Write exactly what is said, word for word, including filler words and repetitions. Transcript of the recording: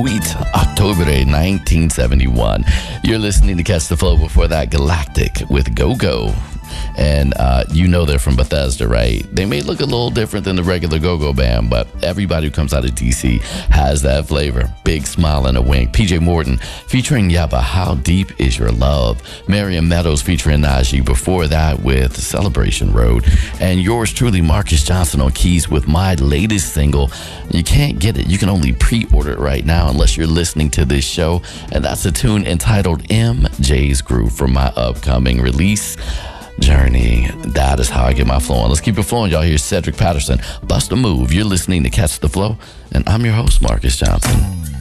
Sweet October nineteen seventy-one. You're listening to Catch the Flow. Before that, Galactic with Go Go. And uh, you know they're from Bethesda, right? They may look a little different than the regular Go-Go band, but everybody who comes out of D C has that flavor. Big smile and a wink. P J Morton featuring Yebba, How Deep Is Your Love? Marion Meadows featuring Najee. Before that with Celebration Road. And yours truly, Marcus Johnson on keys with my latest single. You can't get it. You can only pre-order it right now unless you're listening to this show. And that's a tune entitled M J's Groove from my upcoming release, Journey. That is how I get my flow on. Let's keep it flowing, y'all. Here's Cedric Patterson, Bust a Move. You're listening to Catch the Flow, and I'm your host, Marcus Johnson.